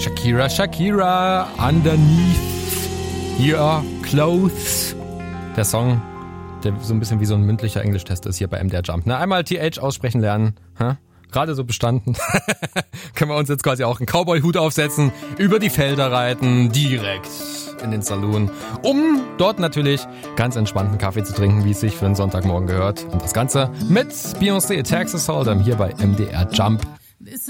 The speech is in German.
Shakira, Underneath Your Clothes. Der Song, der so ein bisschen wie so ein mündlicher Englischtest ist hier bei MDR Jump. Na, einmal TH aussprechen lernen. Gerade so bestanden. Können wir uns jetzt quasi auch einen Cowboy-Hut aufsetzen, über die Felder reiten, direkt in den Saloon, um dort natürlich ganz entspannten Kaffee zu trinken, wie es sich für einen Sonntagmorgen gehört. Und das Ganze mit Beyoncé, Texas Hold'em hier bei MDR Jump.